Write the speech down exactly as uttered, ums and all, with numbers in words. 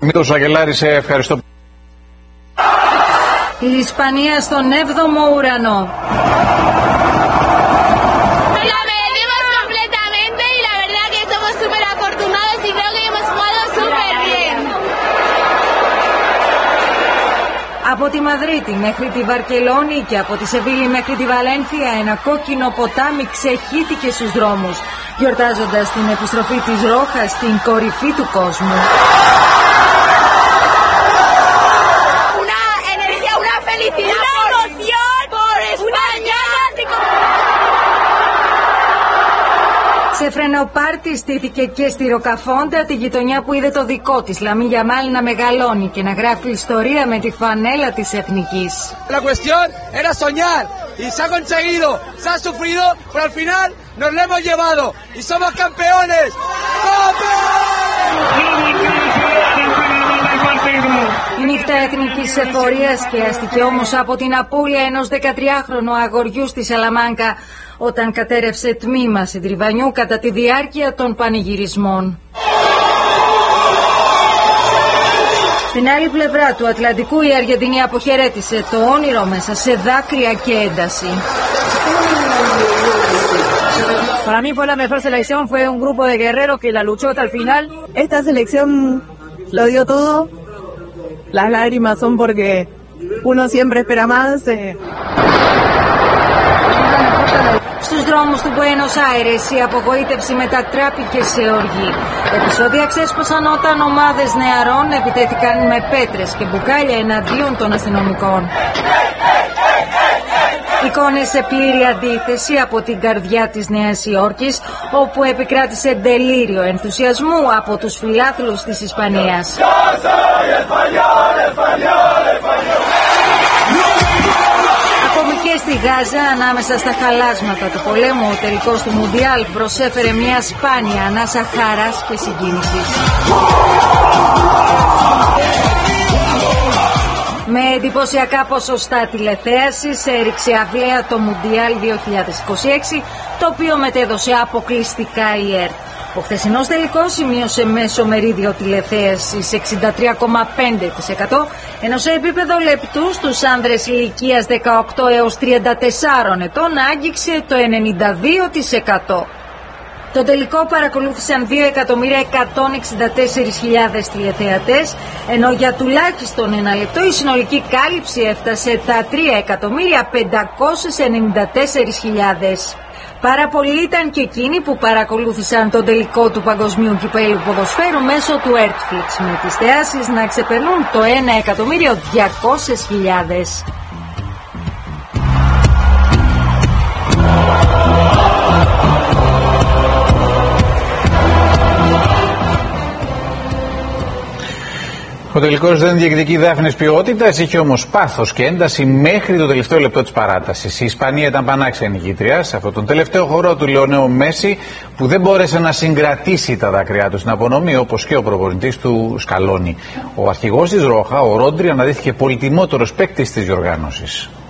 Μήτρος Αγγελάρη, σε ευχαριστώ. Η Ισπανία στον έβδομο ουρανό. Από τη Μαδρίτη μέχρι τη Βαρκελόνη και από τη Σεβίλη μέχρι τη Βαλένθια ένα κόκκινο ποτάμι ξεχύτηκε στους δρόμους, γιορτάζοντας την επιστροφή της Ρόχας στην κορυφή του κόσμου. Σε φρενοπάρτι στήθηκε και στη Ροκαφόντα, τη γειτονιά που είδε το δικό της Λαμίν Γιαμάλ να μεγαλώνει και να γράφει ιστορία με τη φανέλα της εθνικής. La cuestión era soñar y se ha conseguido, se ha sufrido, pero al final nos lo hemos llevado y somos campeones. Η νύχτα εθνικής εφορίας και αστική όμως από την απώλεια ενός δεκατριάχρονου αγοριού στη Σαλαμάνκα όταν κατέρευσε τμήμα συντριβανιού κατά τη διάρκεια των πανηγυρισμών. Στην άλλη πλευρά του Ατλαντικού η Αργεντινή αποχαιρέτησε το όνειρο μέσα σε δάκρυα και ένταση. Para mí fue la mejor selección, fue un grupo de guerreros que la luchó hasta el final. Esta selección lo dio todo. Las lágrimas son porque uno siempre espera más. Eh. Στους δρόμους του Μπουένος Άιρες η απογοήτευση μετατράπηκε σε οργή. Επεισόδια ξέσπασαν όταν ομάδες νεαρών επιτέθηκαν με πέτρες και μπουκάλια εναντίον των αστυνομικών. Εικόνες σε πλήρη αντίθεση από την καρδιά της Νέας Υόρκης, όπου επικράτησε ντελήριο ενθουσιασμού από τους φιλάθλους της Ισπανίας. Ακόμη και στη Γάζα, ανάμεσα στα χαλάσματα του πολέμου, ο τελικός του Μουντιάλ προσέφερε μια σπάνια ανάσα χάρας και συγκίνησης. Με εντυπωσιακά ποσοστά τηλεθέασης έριξε αυλαία το Μουντιάλ δύο χιλιάδες είκοσι έξι, το οποίο μετέδωσε αποκλειστικά η ΕΡΤ. Ο χθεσινός τελικός σημείωσε μέσο μερίδιο τηλεθέασης εξήντα τρία κόμμα πέντε τοις εκατό, ενώ σε επίπεδο λεπτού στους άνδρες ηλικίας δεκαοκτώ έως τριάντα τεσσάρων ετών άγγιξε το ενενήντα δύο τοις εκατό. Το τελικό παρακολούθησαν δύο εκατομμύρια εκατόν εξήντα τέσσερις χιλιάδες τηλεθεατές, ενώ για τουλάχιστον ένα λεπτό η συνολική κάλυψη έφτασε τα τρία εκατομμύρια πεντακόσιες ενενήντα τέσσερις χιλιάδες. Πάρα πολλοί ήταν και εκείνοι που παρακολούθησαν τον τελικό του Παγκοσμίου Κυπέλλου Ποδοσφαίρου μέσω του Airtflix, με τις θεάσεις να ξεπερνούν το ένα εκατομμύριο διακόσιες χιλιάδες. Ο τελικός δεν διεκδικεί δάφνης ποιότητας, είχε όμως πάθος και ένταση μέχρι το τελευταίο λεπτό της παράτασης. Η Ισπανία ήταν πανάξια νικήτρια σε αυτόν τον τελευταίο χορό του Λεωνέου Μέση, που δεν μπόρεσε να συγκρατήσει τα δάκρυά του στην απονομή, όπως και ο προπονητής του Σκαλόνι. Ο αρχηγός της Ρόχα, ο Ρόντρι, αναδείχθηκε πολυτιμότερος παίκτης της διοργάνωσης.